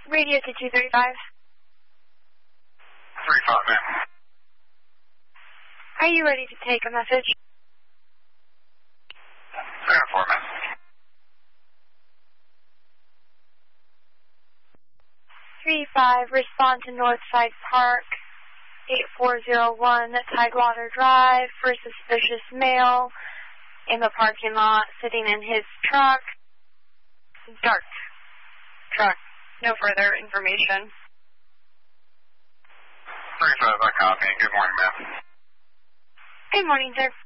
Radio to 235. 35, ma'am. Are you ready to take a message? 4, ma'am. 35, respond to Northside Park, 8401 Tidewater Drive for suspicious male in the parking lot, sitting in his truck. Dark truck. No further information. 35, I copy. Good morning, ma'am. Good morning, sir.